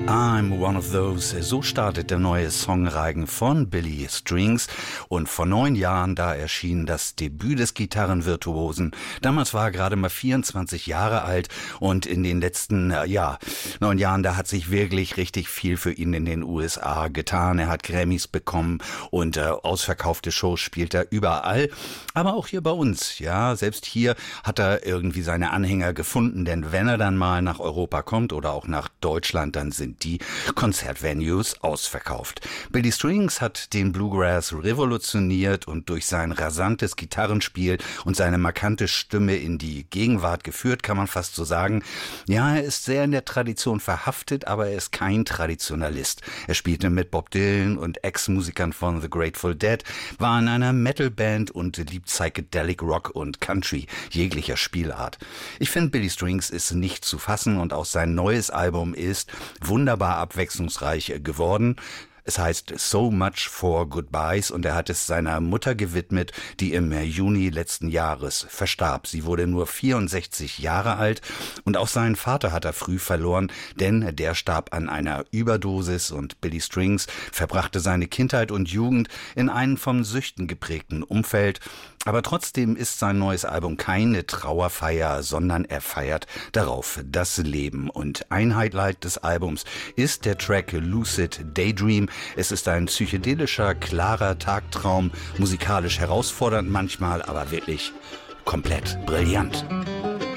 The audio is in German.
I'm one of those. So startet der neue Songreigen von Billy Strings. Und vor 9 Jahren, da erschien das Debüt des Gitarrenvirtuosen. Damals war er gerade mal 24 Jahre alt und in den letzten 9 Jahren, da hat sich wirklich richtig viel für ihn in den USA getan. Er hat Grammys bekommen und ausverkaufte Shows spielt er überall. Aber auch hier bei uns, ja, selbst hier hat er irgendwie seine Anhänger gefunden, denn wenn er dann mal nach Europa kommt oder auch nach Deutschland, dann sind die Konzertvenues ausverkauft. Billy Strings hat den Bluegrass revolutioniert und durch sein rasantes Gitarrenspiel und seine markante Stimme in die Gegenwart geführt, kann man fast so sagen. Ja, er ist sehr in der Tradition verhaftet, aber er ist kein Traditionalist. Er spielte mit Bob Dylan und Ex-Musikern von The Grateful Dead, war in einer Metalband und liebt Psychedelic Rock und Country jeglicher Spielart. Ich finde, Billy Strings ist nicht zu fassen und auch sein neues Album ist wunderbar abwechslungsreich geworden. Es heißt So Much for Goodbyes und er hat es seiner Mutter gewidmet, die im Juni letzten Jahres verstarb. Sie wurde nur 64 Jahre alt und auch seinen Vater hat er früh verloren, denn der starb an einer Überdosis und Billy Strings verbrachte seine Kindheit und Jugend in einem von Süchten geprägten Umfeld. Aber trotzdem ist sein neues Album keine Trauerfeier, sondern er feiert darauf das Leben. Und ein Highlight des Albums ist der Track Lucid Daydream. Es ist ein psychedelischer, klarer Tagtraum, musikalisch herausfordernd manchmal, aber wirklich komplett brillant.